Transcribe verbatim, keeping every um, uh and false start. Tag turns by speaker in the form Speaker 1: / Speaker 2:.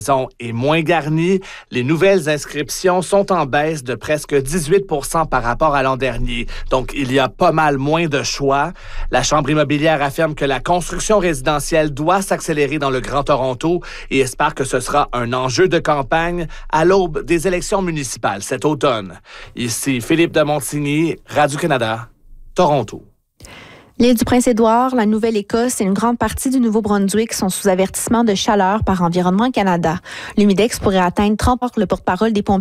Speaker 1: Est moins garnie. Les nouvelles inscriptions sont en baisse de presque dix-huit pour cent par rapport à l'an dernier. Donc, il y a pas mal moins de choix. La Chambre immobilière affirme que la construction résidentielle doit s'accélérer dans le Grand Toronto et espère que ce sera un enjeu de campagne à l'aube des élections municipales cet automne. Ici Philippe de Montigny, Radio-Canada, Toronto.
Speaker 2: L'île du Prince-Édouard, la Nouvelle-Écosse et une grande partie du Nouveau-Brunswick sont sous avertissement de chaleur par Environnement Canada. L'humidex pourrait atteindre trente. Le porte-parole des pompiers